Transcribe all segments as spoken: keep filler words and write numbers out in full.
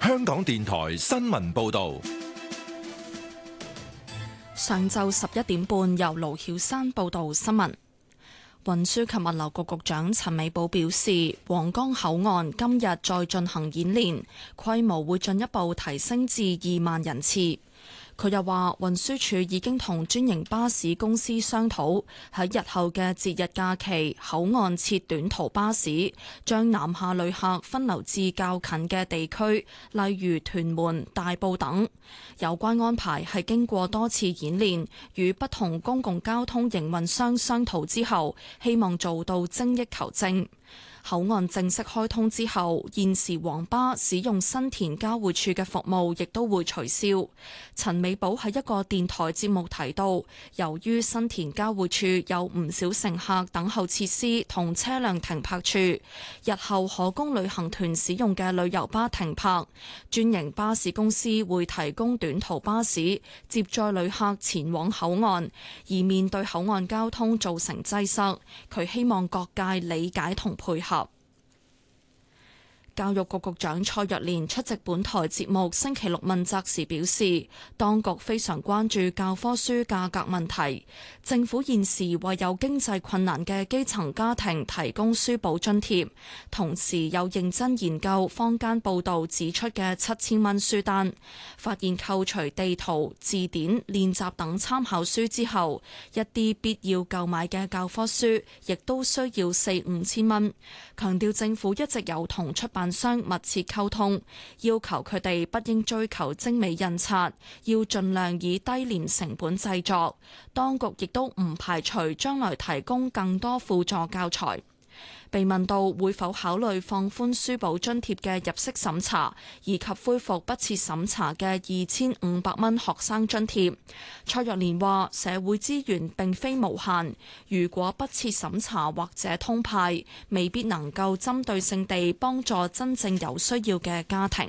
香港電台新聞報道。 上晝十一點半，由盧曉山報道新聞。運輸及物流局局長陳美寶表示，皇崗口岸今日再進行演練，規模會進一步提升至二萬人次。佢又話，運輸署已經同專營巴士公司商討，喺日後嘅節日假期，口岸設短途巴士，將南下旅客分流至較近嘅地區，例如屯門、大埔等。有關安排係經過多次演練，與不同公共交通營運商商討之後，希望做到精益求精。口岸正式開通之後，現時黃巴使用新田交匯處嘅服務亦都會取消。陳美寶喺一個電台節目提到，由於新田交匯處有唔少乘客等候設施同車輛停泊處，日後可供旅行團使用嘅旅遊巴停泊，專營巴士公司會提供短途巴士接載旅客前往口岸，而面對口岸交通造成擠塞，佢希望各界理解同配合。教育局局長蔡若蓮出席本台節目星期六問責時表示，當局非常關注教科書價格問題，政府現時為有經濟困難嘅基層家庭提供書簿津貼，同時有認真研究坊間報道指出嘅七千蚊書單，發現扣除地圖、字典、練習等參考書之後，一啲必要購買嘅教科書亦都需要四五千蚊，強調政府一直有同出版商密切溝通，要求佢哋不應追求精美印刷，要盡量以低廉成本製作。當局亦都唔排除將來提供更多輔助教材。被問到會否考慮放寬書簿津貼嘅入息審查，以及恢復不設審查嘅二千五百蚊學生津貼，蔡若蓮話：社會資源並非無限，如果不設審查或者通派，未必能夠針對性地幫助真正有需要嘅家庭。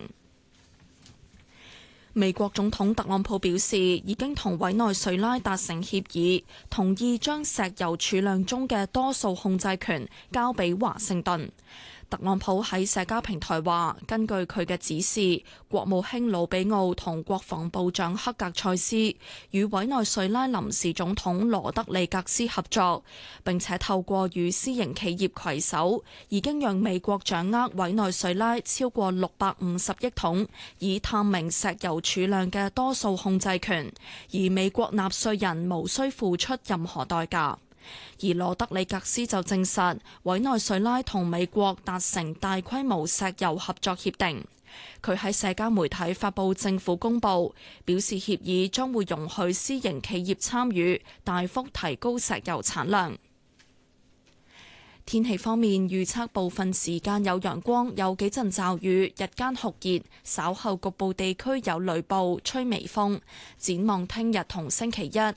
美國總統特朗普表示，已經同委內瑞拉達成協議，同意將石油儲量中嘅多數控制權交俾華盛頓。特朗普喺社交平台話，根據佢嘅指示，國務卿魯比奧同國防部長克格塞斯與委內瑞拉臨時總統羅德里格斯合作，並且透過與私營企業攜手，已經讓美國掌握委內瑞拉超過六百五十億桶以探明石油儲量嘅多數控制權，而美國納稅人無需付出任何代價。而羅德里格斯就證實，委內瑞拉同美國達成大規模石油合作協定。佢喺社交媒體發布政府公佈，表示協議將會容許私營企業參與，大幅提高石油產量。天氣方面，預測部分時間有陽光，有幾陣驟雨，日間酷熱，稍後局部地區有雷暴，吹微風。展望聽日同星期一，